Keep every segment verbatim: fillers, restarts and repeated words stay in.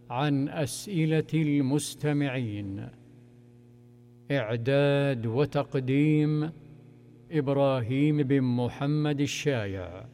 عن أسئلة المستمعين. إعداد وتقديم إبراهيم بن محمد الشايع.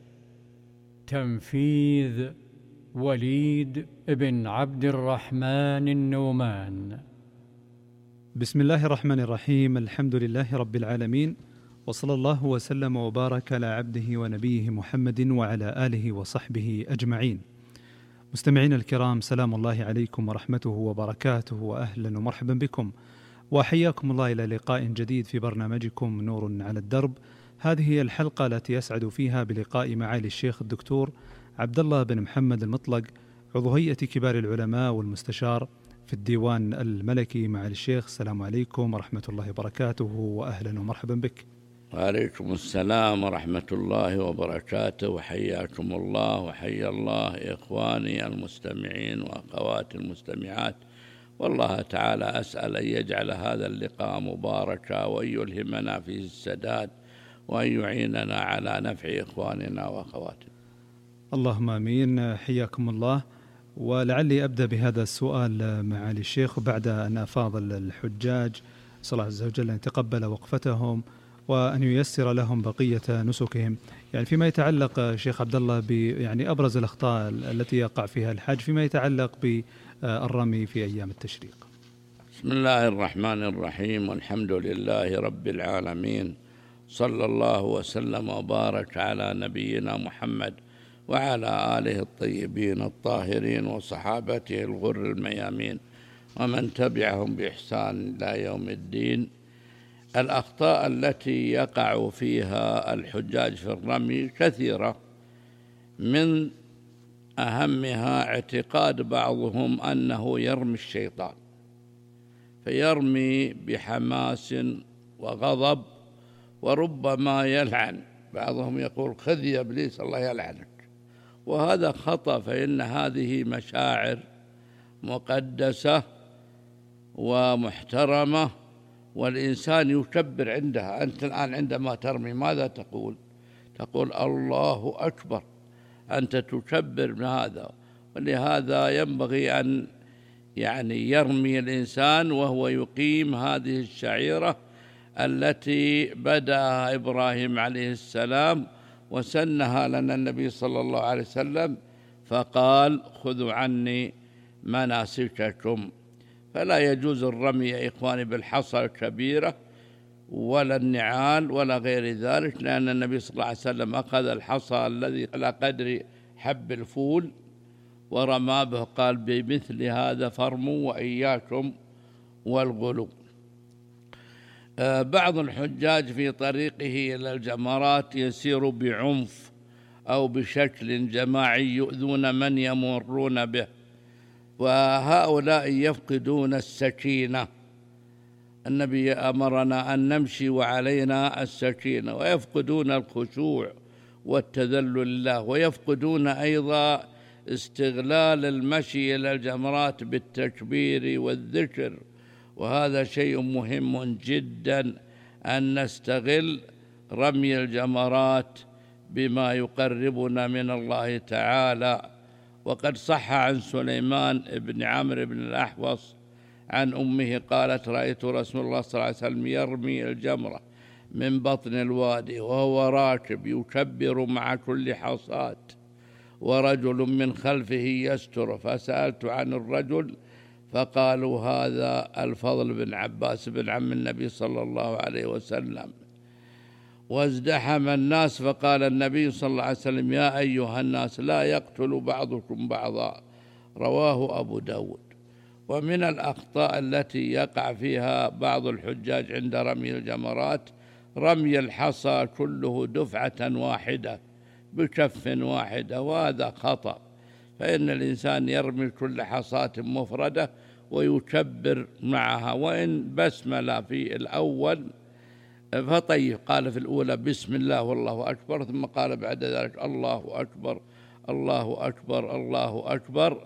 تنفيذ وليد بن عبد الرحمن النومان. بسم الله الرحمن الرحيم. الحمد لله رب العالمين، وصلى الله وسلم وبارك على عبده ونبيه محمد وعلى آله وصحبه أجمعين. مستمعين الكرام، سلام الله عليكم ورحمته وبركاته، وأهلا ومرحبا بكم، وحياكم الله إلى لقاء جديد في برنامجكم نور على الدرب. هذه هي الحلقة التي يسعد فيها بلقاء معالي الشيخ الدكتور عبد الله بن محمد المطلق، عضو هيئة كبار العلماء والمستشار في الديوان الملكي. معالي الشيخ، السلام عليكم ورحمة الله وبركاته، وأهلا ومرحبا بك. وعليكم السلام ورحمة الله وبركاته، وحياكم الله وحيا الله إخواني المستمعين وأخواتي المستمعات. والله تعالى أسأل أن يجعل هذا اللقاء مباركا، وأن يلهمنا فيه السداد، وأن يعيننا على نفع إخواننا وأخواتنا. اللهم آمين. حياكم الله. ولعلي أبدأ بهذا السؤال معالي الشيخ، بعد أن أفاضل الحجاج، صلى الله عز وجل أن يتقبل وقفتهم وأن ييسر لهم بقية نسكهم. يعني فيما يتعلق شيخ عبد الله ب يعني أبرز الأخطاء التي يقع فيها الحاج فيما يتعلق بالرمي في أيام التشريق. بسم الله الرحمن الرحيم، والحمد لله رب العالمين، صلى الله وسلم وبارك على نبينا محمد وعلى آله الطيبين الطاهرين وصحابته الغر الميامين ومن تبعهم بإحسان إلى يوم الدين. الأخطاء التي يقع فيها الحجاج في الرمي كثيرة، من أهمها اعتقاد بعضهم أنه يرمي الشيطان، فيرمي بحماس وغضب، وربما يلعن. بعضهم يقول خذ يا إبليس الله يلعنك، وهذا خطأ، فإن هذه مشاعر مقدسة ومحترمة، والإنسان يكبر عندها. أنت الآن عندما ترمي ماذا تقول؟ تقول الله أكبر، أنت تكبر من هذا. ولهذا ينبغي أن يعني يرمي الإنسان وهو يقيم هذه الشعيرة التي بدأها إبراهيم عليه السلام وسنها لنا النبي صلى الله عليه وسلم، فقال خذوا عني مناسككم. فلا يجوز الرمي يا إخواني بالحصى الكبيرة ولا النعال ولا غير ذلك، لأن النبي صلى الله عليه وسلم أخذ الحصى الذي على قدر حب الفول ورمى به، قال بمثل هذا فرموا وإياكم والغلو. بعض الحجاج في طريقه إلى الجمرات يسير بعنف أو بشكل جماعي يؤذون من يمرون به، وهؤلاء يفقدون السكينة. النبي أمرنا أن نمشي وعلينا السكينة، ويفقدون الخشوع والتذلل لله، ويفقدون أيضا استغلال المشي إلى الجمرات بالتكبير والذكر. وهذا شيء مهم جدا أن نستغل رمي الجمرات بما يقربنا من الله تعالى. وقد صح عن سليمان بن عمرو بن الأحوص عن أمه قالت رأيت رسول الله صلى الله عليه وسلم يرمي الجمرة من بطن الوادي وهو راكب يكبر مع كل حصاة، ورجل من خلفه يستر، فسألت عن الرجل فقالوا هذا الفضل بن عباس بن عم النبي صلى الله عليه وسلم. وازدحم الناس، فقال النبي صلى الله عليه وسلم يا أيها الناس لا يقتل بعضكم بعضا، رواه أبو داود. ومن الأخطاء التي يقع فيها بعض الحجاج عند رمي الجمرات رمي الحصى كله دفعة واحدة بكف واحدة، وهذا خطأ، فإن الإنسان يرمي كل حصاة مفردة ويكبر معها، وإن بسمل في الأول فطيب، قال في الأولى بسم الله والله أكبر، ثم قال بعد ذلك الله أكبر الله أكبر الله أكبر،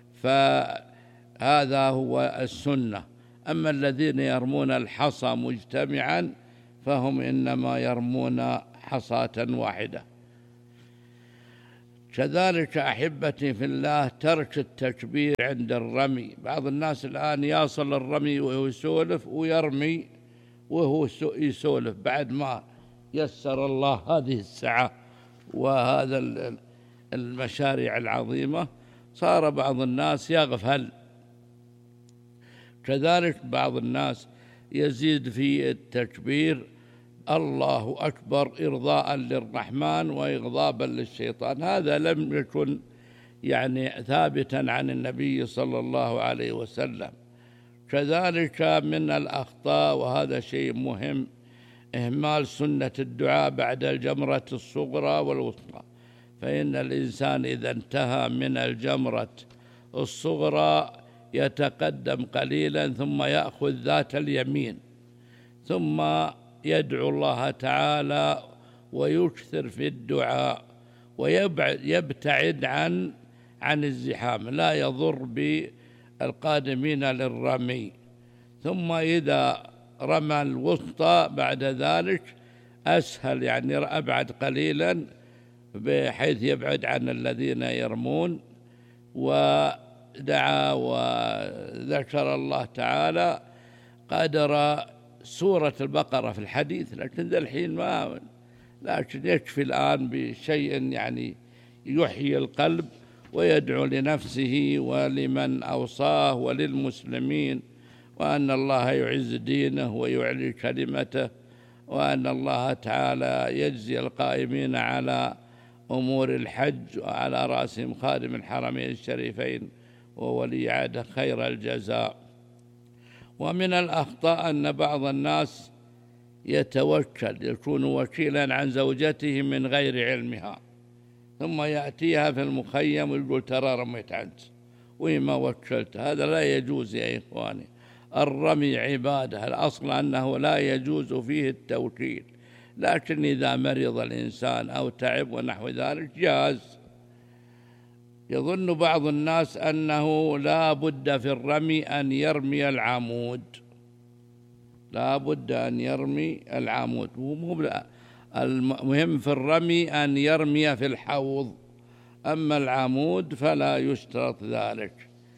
فهذا هو السنة. أما الذين يرمون الحصى مجتمعا فهم إنما يرمون حصاة واحدة. كذلك أحبتي في الله ترك التكبير عند الرمي. بعض الناس الآن يصل الرمي وهو يسولف ويرمي وهو يسولف بعد ما يسر الله هذه الساعة وهذا المشاريع العظيمة، صار بعض الناس يغفل. كذلك بعض الناس يزيد في التكبير الله أكبر إرضاء للرحمن وإغضابا للشيطان، هذا لم يكن يعني ثابتا عن النبي صلى الله عليه وسلم. كذلك من الأخطاء، وهذا شيء مهم، إهمال سنة الدعاء بعد الجمرة الصغرى والوسطى، فإن الإنسان إذا انتهى من الجمرة الصغرى يتقدم قليلا ثم يأخذ ذات اليمين، ثم يدعو الله تعالى ويكثر في الدعاء ويبتعد عن عن الزحام، لا يضر بالقادمين للرمي. ثم إذا رمى الوسطى بعد ذلك أسهل، يعني أبعد قليلا بحيث يبعد عن الذين يرمون، ودعا وذكر الله تعالى قدر سورة البقرة في الحديث، لكن ذا الحين ما، لكن يكفي الآن بشيء يعني يحيي القلب ويدعو لنفسه ولمن أوصاه وللمسلمين، وأن الله يعز دينه ويعلي كلمته، وأن الله تعالى يجزي القائمين على أمور الحج وعلى رأسهم خادم الحرمين الشريفين وولي عهده خير الجزاء. ومن الأخطاء أن بعض الناس يتوكل، يكون وكيلا عن زوجته من غير علمها، ثم يأتيها في المخيم ويقول ترى رميت عنك وما وكلت. هذا لا يجوز يا إخواني. الرمي عبادة، الأصل أنه لا يجوز فيه التوكيل، لكن إذا مرض الإنسان أو تعب ونحو ذلك جاز. يظن بعض الناس أنه لا بد في الرمي أن يرمي العمود، لا بد أن يرمي العمود، المهم في الرمي أن يرمي في الحوض، أما العمود فلا يشترط ذلك.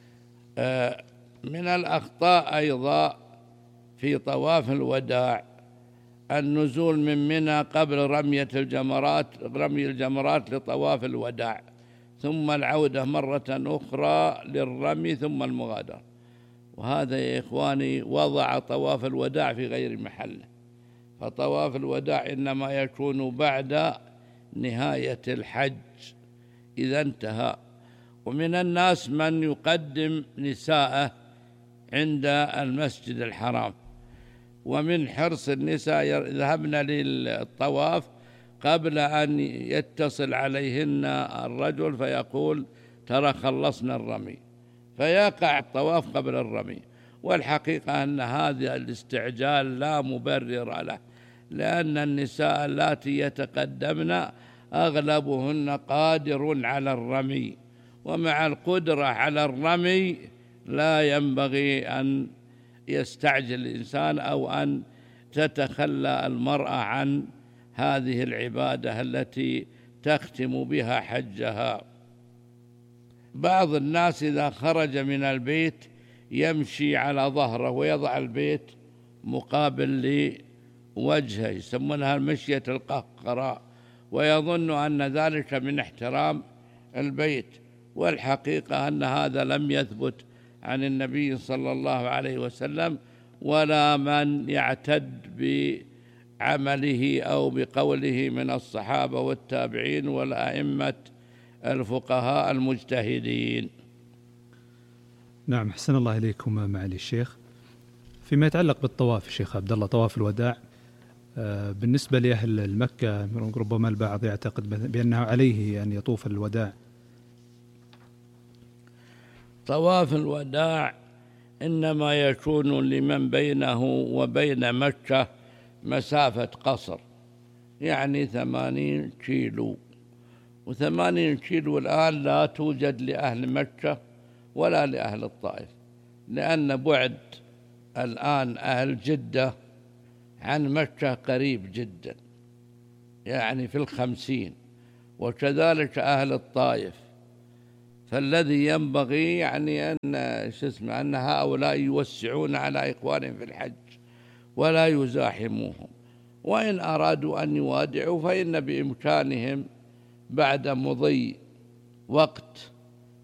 من الأخطاء أيضا في طواف الوداع النزول من منى قبل رمية الجمرات، رمي الجمرات لطواف الوداع، ثم العودة مرة أخرى للرمي ثم المغادرة. وهذا يا إخواني وضع طواف الوداع في غير محله، فطواف الوداع إنما يكون بعد نهاية الحج إذا انتهى. ومن الناس من يقدم نساءه عند المسجد الحرام، ومن حرص النساء يذهبن للطواف قبل أن يتصل عليهن الرجل فيقول ترى خلصنا الرمي، فيقع الطواف قبل الرمي. والحقيقة أن هذا الاستعجال لا مبرر له، لأن النساء اللاتي يتقدمن أغلبهن قادر على الرمي، ومع القدرة على الرمي لا ينبغي أن يستعجل الإنسان أو أن تتخلى المرأة عن هذه العبادة التي تختم بها حجها. بعض الناس إذا خرج من البيت يمشي على ظهره ويضع البيت مقابل لوجهه، يسمونها المشية القهقراء، ويظن أن ذلك من احترام البيت، والحقيقة أن هذا لم يثبت عن النبي صلى الله عليه وسلم ولا من يعتد بعمله أو بقوله من الصحابة والتابعين والأئمة الفقهاء المجتهدين. نعم، أحسن الله إليكم معالي الشيخ. فيما يتعلق بالطواف الشيخ عبد الله، طواف الوداع بالنسبة لأهل المكة ربما البعض يعتقد بأنه عليه أن يطوف الوداع. طواف الوداع إنما يكون لمن بينه وبين مكة مسافة قصر، يعني ثمانين كيلو، وثمانين كيلو الآن لا توجد لأهل مكة ولا لأهل الطائف، لأن بعد الآن أهل جدة عن مكة قريب جدا، يعني في الخمسين، وكذلك أهل الطائف. فالذي ينبغي يعني أن شو اسمه أن هؤلاء يوسعون على إخوانهم في الحج ولا يزاحموهم، وإن أرادوا أن يوادعوا فإن بإمكانهم بعد مضي وقت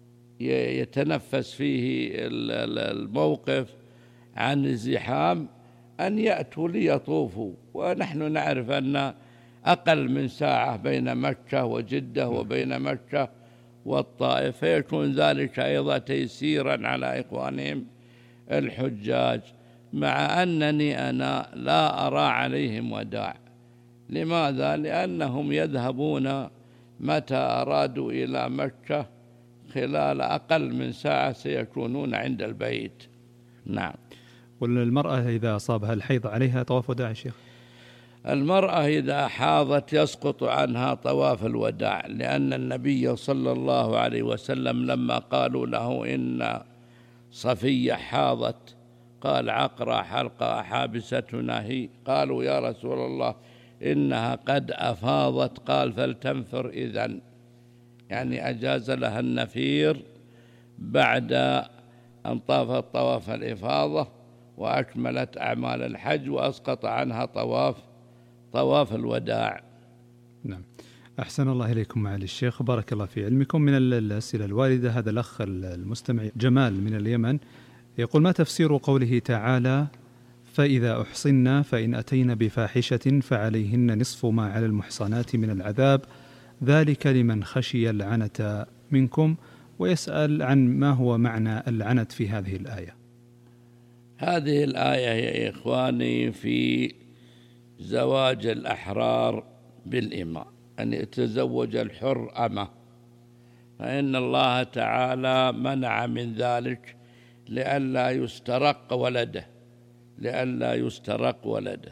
يتنفس فيه الموقف عن الزحام أن يأتوا ليطوفوا. ونحن نعرف أن أقل من ساعة بين مكة وجدة وبين مكة والطائف، فيكون ذلك أيضا تيسيرا على إخوانهم الحجاج، مع أنني أنا لا أرى عليهم وداع. لماذا؟ لأنهم يذهبون متى أرادوا إلى مكة خلال أقل من ساعة سيكونون عند البيت. نعم. والمرأة إذا أصابها الحيض عليها طواف وداع يا شيخ؟ المرأة إذا حاضت يسقط عنها طواف الوداع، لأن النبي صلى الله عليه وسلم لما قالوا له إن صفية حاضت قال عقرى حلقة حابستنا هي، قالوا يا رسول الله إنها قد أفاضت، قال فلتنفر إذن، يعني أجاز لها النفير بعد أن طافت طواف الإفاضة وأكملت أعمال الحج وأسقط عنها طواف طواف الوداع. نعم. أحسن الله إليكم معالي الشيخ، بارك الله في علمكم. من الأسئلة الواردة هذا الأخ المستمع جمال من اليمن يقول: ما تفسير قوله تعالى: فإذا أحصنا فإن أتينا بفاحشة فعليهن نصف ما على المحصنات من العذاب، ذلك لمن خشي العنة منكم؟ ويسأل عن ما هو معنى العنت في هذه الآية. هذه الآية يا إخواني في زواج الأحرار بالإماء، أن يتزوج الحر أمه، فإن الله تعالى منع من ذلك لئلا يسترق ولده لئلا يسترق ولده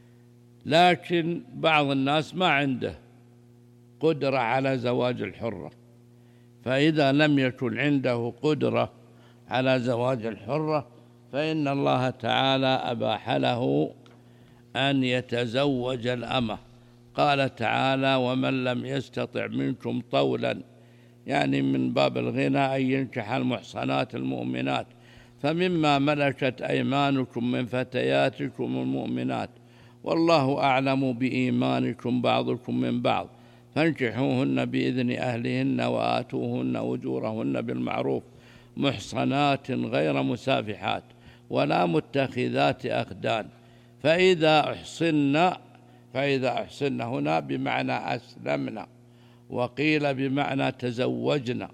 لكن بعض الناس ما عنده قدرة على زواج الحرة، فإذا لم يكن عنده قدرة على زواج الحرة فإن الله تعالى أباح له أن يتزوج الأمة. قال تعالى: ومن لم يستطع منكم طولا، يعني من باب الغنى أن ينكح المحصنات المؤمنات، فمما ملكت أيمانكم من فتياتكم المؤمنات، والله أعلم بإيمانكم بعضكم من بعض، فانكحوهن بإذن أهلهن وآتوهن أجورهن بالمعروف محصنات غير مسافحات ولا متخذات أخدان، فإذا أحصن فإذا أحصن هنا بمعنى أسلمنا، وقيل بمعنى تزوجنا.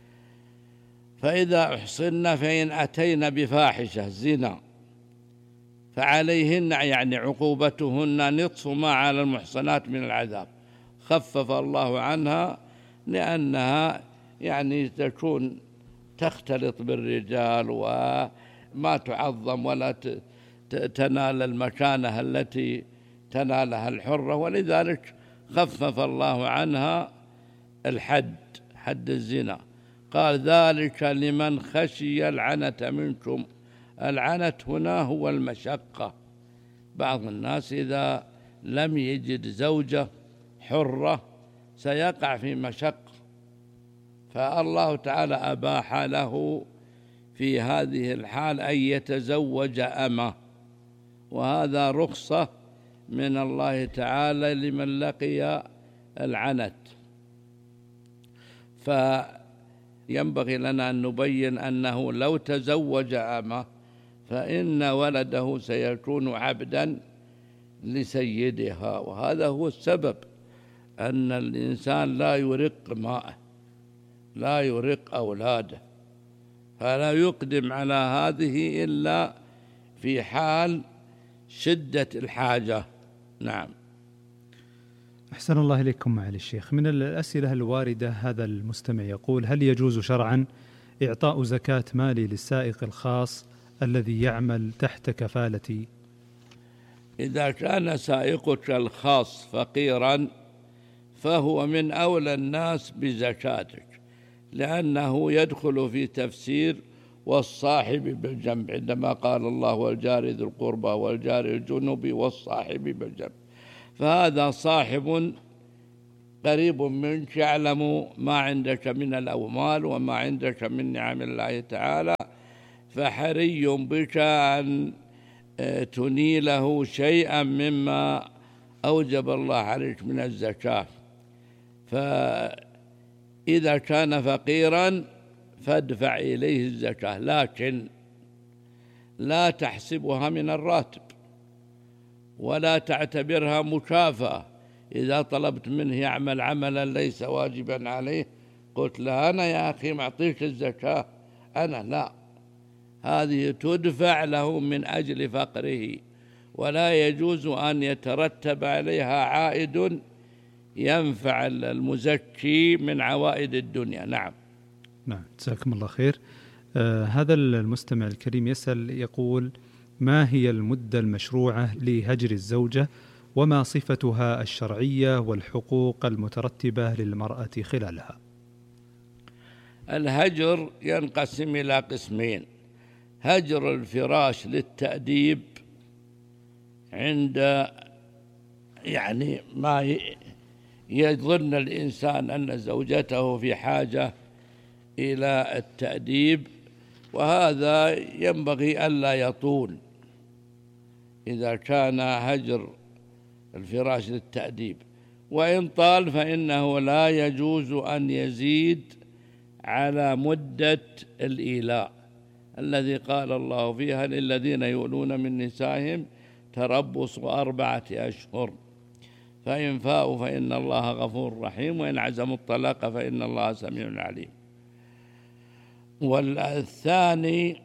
فإذا أحصن فإن أتينا بفاحشة زنا فعليهن، يعني عقوبتهن نصف ما على المحصنات من العذاب، خفف الله عنها لأنها يعني تكون تختلط بالرجال وما تعظم ولا تنال المكانة التي تنالها الحرة، ولذلك خفف الله عنها الحد حد الزنا. قال: ذلك لمن خشي العنة منكم. العنة هنا هو المشقة، بعض الناس إذا لم يجد زوجة حرة سيقع في مشقة، فالله تعالى أباح له في هذه الحال أن يتزوج أمه، وهذا رخصة من الله تعالى لمن لقي العنت. فينبغي لنا أن نبين أنه لو تزوج أمه فإن ولده سيكون عبدا لسيدها، وهذا هو السبب أن الإنسان لا يرق ماءه لا يرق أولاده، فلا يقدم على هذه إلا في حال شدة الحاجة. نعم. أحسن الله إليكم معالي الشيخ. من الأسئلة الواردة هذا المستمع يقول: هل يجوز شرعا إعطاء زكاة مالي للسائق الخاص الذي يعمل تحت كفالتي؟ إذا كان سائقك الخاص فقيرا فهو من أولى الناس بزكاتك، لأنه يدخل في تفسير والصاحب بالجنب، عندما قال الله: والجار ذي القربى والجار الجنب والصاحب بالجنب، فهذا صاحب قريب منك، يعلم ما عندك من الأموال وما عندك من نعم الله تعالى، فحري بك أن تنيله شيئا مما أوجب الله عليك من الزكاة. فإذا كان فقيرا فادفع إليه الزكاة، لكن لا تحسبها من الراتب ولا تعتبرها مكافأة. إذا طلبت منه يعمل عملا ليس واجبا عليه قلت له أنا يا أخي معطيك الزكاة، أنا لا، هذه تدفع له من أجل فقره، ولا يجوز أن يترتب عليها عائد ينفع المزكي من عوائد الدنيا. نعم. نعم، جزاكم الله خير. آه هذا المستمع الكريم يسأل يقول: ما هي المدة المشروعة لهجر الزوجة، وما صفتها الشرعية والحقوق المترتبة للمرأة خلالها؟ الهجر ينقسم إلى قسمين: هجر الفراش للتأديب عند يعني ما يظن الإنسان أن زوجته في حاجة إلى التأديب، وهذا ينبغي ألا يطول. إذا كان هجر الفراش للتأديب، وإن طال فإنه لا يجوز أن يزيد على مدة الإيلاء الذي قال الله فيها: للذين يؤلون من نسائهم تربص أربعة أشهر فإن فاءوا فإن الله غفور رحيم وإن عزموا الطلاق فإن الله سميع عليم. والثاني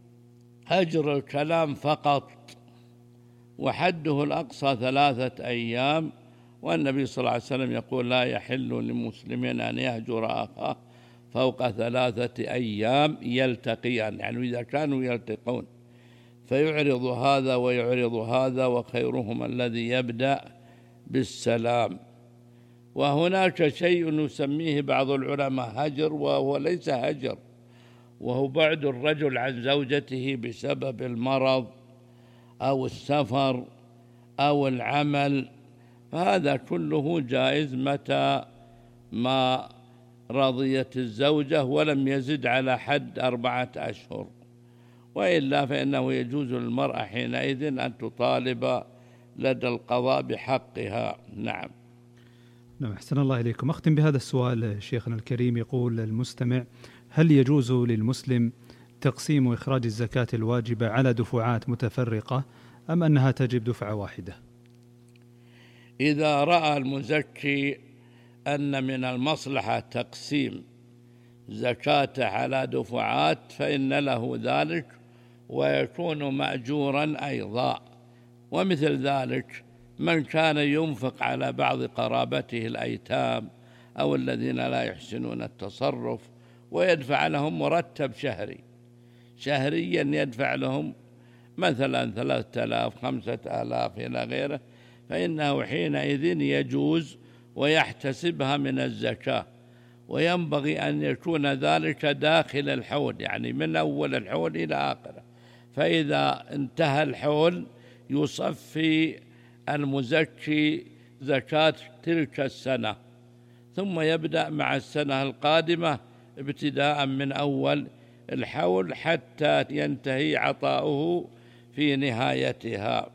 هجر الكلام فقط، وحده الأقصى ثلاثة أيام، والنبي صلى الله عليه وسلم يقول: لا يحل لمسلم أن يهجر أخاه فوق ثلاثة أيام يلتقيان، يعني إذا كانوا يلتقون فيعرض هذا ويعرض هذا، وخيرهما الذي يبدأ بالسلام. وهناك شيء يسميه بعض العلماء هجر، وهو ليس هجر، وهو بعد الرجل عن زوجته بسبب المرض أو السفر أو العمل، فهذا كله جائز متى ما رضيت الزوجة ولم يزد على حد أربعة أشهر، وإلا فإنه يجوز للمرأة حينئذ أن تطالب لدى القضاء بحقها. نعم. نعم، أحسن الله إليكم. أختم بهذا السؤال شيخنا الكريم. يقول المستمع: هل يجوز للمسلم تقسيم إخراج الزكاة الواجبة على دفعات متفرقة، أم أنها تجب دفعة واحدة؟ إذا رأى المزكي أن من المصلحة تقسيم زكاته على دفعات فإن له ذلك، ويكون مأجورا أيضا. ومثل ذلك من كان ينفق على بعض قرابته الأيتام أو الذين لا يحسنون التصرف ويدفع لهم مرتب شهري، شهريا يدفع لهم مثلا ثلاثة آلاف خمسة آلاف إلى غيره، فإنه حينئذ يجوز ويحتسبها من الزكاة. وينبغي أن يكون ذلك داخل الحول، يعني من أول الحول إلى آخره، فإذا انتهى الحول يصفي المزكي زكاة تلك السنة، ثم يبدأ مع السنة القادمة ابتداء من أول الحول حتى ينتهي عطاؤه في نهايتها.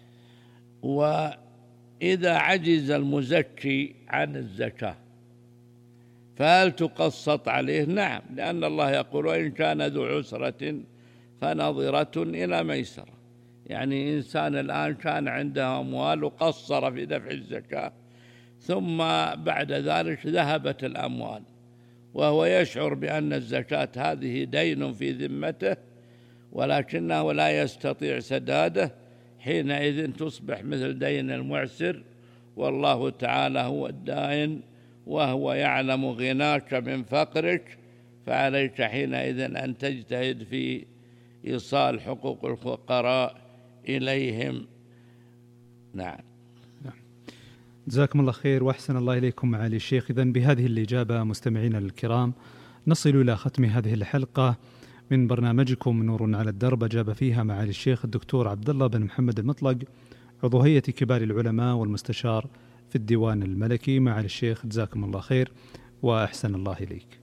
وإذا عجز المزكي عن الزكاة فهل تقسط عليه؟ نعم، لأن الله يقول: وإن كان ذو عسرة فنظرة إلى ميسرة. يعني إنسان الآن كان عنده أموال وقصر في دفع الزكاة، ثم بعد ذلك ذهبت الأموال وهو يشعر بأن الزكاة هذه دين في ذمته ولكنه لا يستطيع سداده، حينئذ تصبح مثل دين المعسر، والله تعالى هو الدائن وهو يعلم غناك من فقرك، فعليك حينئذ أن تجتهد في إيصال حقوق الفقراء إليهم. نعم. جزاكم الله خير وأحسن الله إليكم معالي الشيخ. إذن بهذه الإجابة مستمعينا الكرام نصل إلى ختم هذه الحلقة من برنامجكم نور على الدرب، أجاب فيها معالي الشيخ الدكتور عبد الله بن محمد المطلق، عضو هيئة كبار العلماء والمستشار في الديوان الملكي. معالي الشيخ جزاكم الله خير وأحسن الله إليك.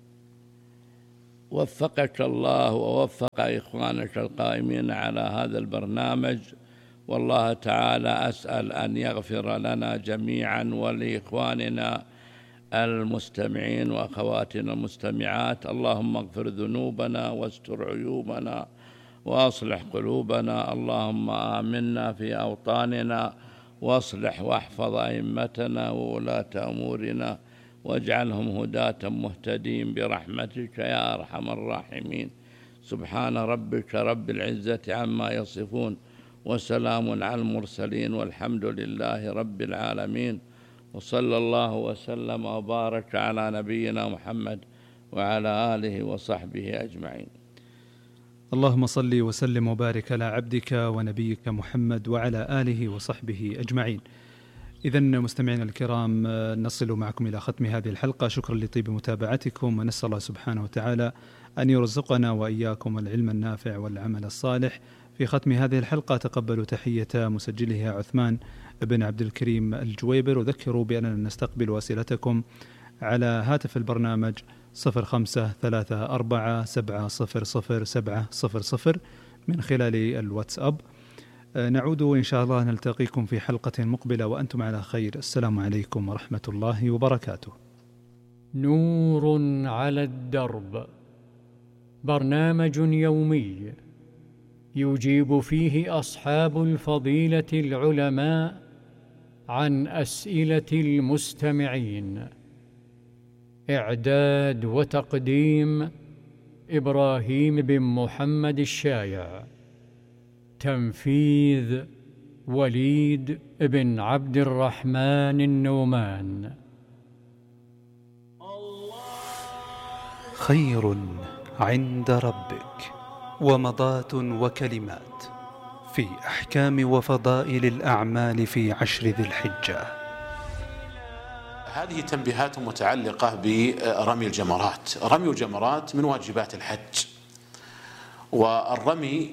وفقك الله ووفق إخوانك القائمين على هذا البرنامج، والله تعالى أسأل أن يغفر لنا جميعا ولإخواننا المستمعين وأخواتنا المستمعات. اللهم اغفر ذنوبنا واستر عيوبنا وأصلح قلوبنا. اللهم آمنا في أوطاننا واصلح واحفظ أئمتنا وولاة أمورنا واجعلهم هداة مهتدين برحمتك يا أرحم الراحمين. سبحان ربك رب العزة عما يصفون وسلام على المرسلين والحمد لله رب العالمين، وصلى الله وسلم وبارك على نبينا محمد وعلى آله وصحبه أجمعين. اللهم صل وسلم وبارك على عبدك ونبيك محمد وعلى آله وصحبه أجمعين. إذن مستمعينا الكرام، نصل معكم إلى ختم هذه الحلقة. شكرا لطيب متابعتكم، ونسأل الله سبحانه وتعالى أن يرزقنا وإياكم العلم النافع والعمل الصالح. في ختم هذه الحلقة تقبلوا تحية مسجلها عثمان بن عبد الكريم الجويبر. وذكروا بأننا نستقبل أسئلتكم على هاتف البرنامج صفر خمسة ثلاثة أربعة سبعة صفر صفر سبعة صفر صفر من خلال الواتساب. نعود إن شاء الله نلتقيكم في حلقة مقبلة وأنتم على خير. السلام عليكم ورحمة الله وبركاته. نور على الدرب، برنامج يومي يجيب فيه أصحاب الفضيلة العلماء عن أسئلة المستمعين. إعداد وتقديم إبراهيم بن محمد الشايع. تنفيذ وليد بن عبد الرحمن النومان. خير عند ربك ومضات وكلمات في أحكام وفضائل الأعمال في عشر ذي الحجة. هذه تنبيهات متعلقة برمي الجمرات. رمي الجمرات من واجبات الحج، والرمي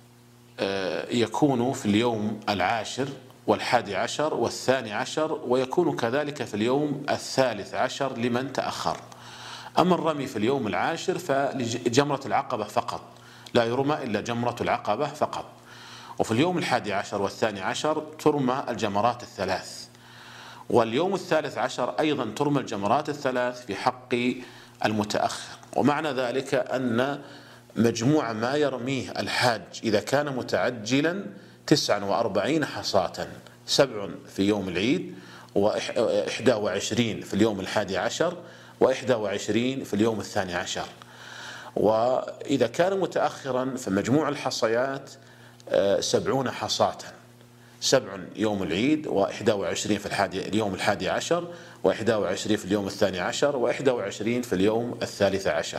يكون في اليوم العاشر والحادي عشر والثاني عشر، ويكون كذلك في اليوم الثالث عشر لمن تأخر. أما الرمي في اليوم العاشر فلجمرة العقبة فقط، لا يرمى إلا جمرة العقبة فقط. وفي اليوم الحادي عشر والثاني عشر ترمى الجمرات الثلاث، واليوم الثالث عشر أيضا ترمى الجمرات الثلاث في حق المتأخر. ومعنى ذلك أن مجموع ما يرميه الحاج إذا كان متعجلا تسعة وأربعين حصاة، سبع في يوم العيد وإحدى وعشرين في اليوم الحادي عشر وإحدى وعشرين في اليوم الثاني عشر. وإذا كان متأخرا فمجموع الحصيات سبعون حصاة، سبع يوم العيد وإحدى وعشرين في الحادي اليوم الحادي عشر وإحدى وعشرين في اليوم الثاني عشر وإحدى وعشرين في اليوم الثالث عشر.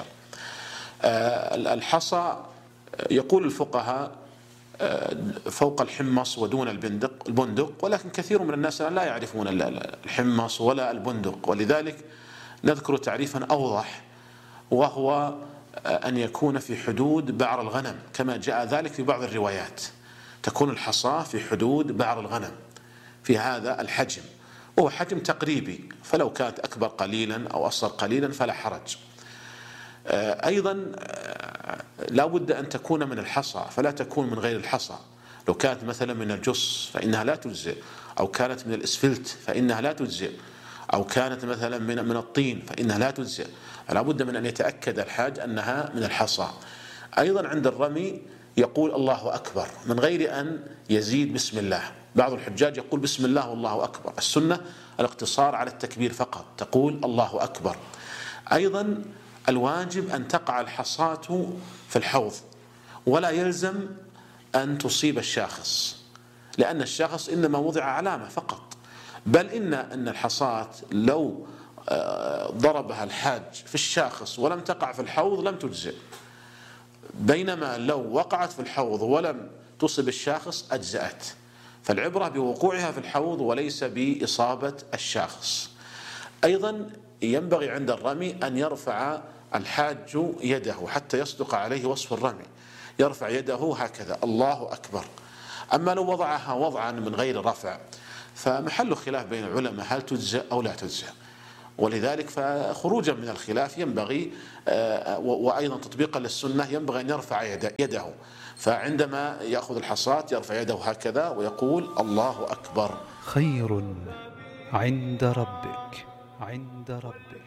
الحصى يقول الفقهاء فوق الحمص ودون البندق البندق، ولكن كثير من الناس لا يعرفون الحمص ولا البندق، ولذلك نذكر تعريفا أوضح، وهو أن يكون في حدود بعر الغنم كما جاء ذلك في بعض الروايات. تكون الحصاة في حدود بعر الغنم في هذا الحجم، وهو حجم تقريبي، فلو كانت أكبر قليلا أو أصغر قليلا فلا حرج. أيضا لا بد أن تكون من الحصى، فلا تكون من غير الحصى. لو كانت مثلا من الجص فإنها لا تجزئ، أو كانت من الإسفلت فإنها لا تجزئ، أو كانت مثلا من من الطين فإنها لا تجزئ. فلا بد من أن يتأكد الحاج أنها من الحصى. أيضا عند الرمي يقول الله أكبر من غير أن يزيد بسم الله. بعض الحجاج يقول بسم الله والله أكبر، السنة الاقتصار على التكبير فقط، تقول الله أكبر. أيضا الواجب أن تقع الحصاة في الحوض، ولا يلزم أن تصيب الشاخص، لأن الشاخص إنما وضع علامة فقط، بل إن أن الحصاة لو ضربها الحاج في الشاخص ولم تقع في الحوض لم تجزئ، بينما لو وقعت في الحوض ولم تصب الشاخص أجزأت. فالعبرة بوقوعها في الحوض وليس بإصابة الشاخص. أيضا ينبغي عند الرمي أن يرفع الحاج يده حتى يصدق عليه وصف الرمي، يرفع يده هكذا الله أكبر. أما لو وضعها وضعا من غير رفع فمحل خلاف بين العلماء هل تجزئ أو لا تجزئ، ولذلك فخروجا من الخلاف ينبغي وأيضا تطبيقا للسنة ينبغي أن يرفع يده، فعندما يأخذ الحصاة يرفع يده هكذا ويقول الله أكبر. خير عند ربك عند ربك.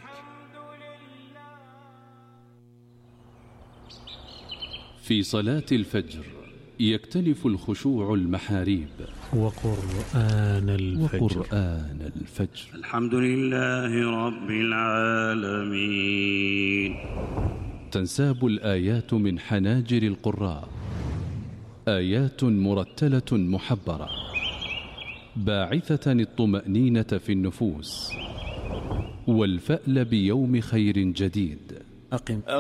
في صلاة الفجر يكتنف الخشوع المحاريب وقرآن الفجر, وقرآن الفجر. الحمد لله رب العالمين. تنساب الآيات من حناجر القراء، آيات مرتلة محبرة باعثة الطمأنينة في النفوس والفأل بيوم خير جديد. أقم